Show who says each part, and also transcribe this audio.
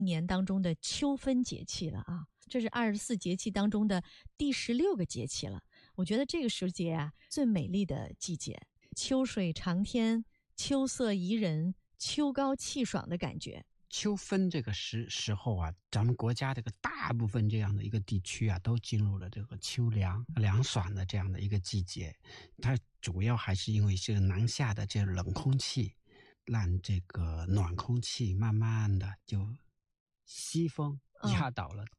Speaker 1: 年当中的秋分节气了啊，这是24节气当中的第16个节气了。我觉得这个时节啊，最美丽的季节，秋水长天，秋色宜人，秋高气爽的感觉。
Speaker 2: 秋分这个时候啊，咱们国家这个大部分这样的一个地区啊，都进入了这个秋凉爽的这样的一个季节。它主要还是因为这个南下的这冷空气，让这个暖空气慢慢的就西风压倒了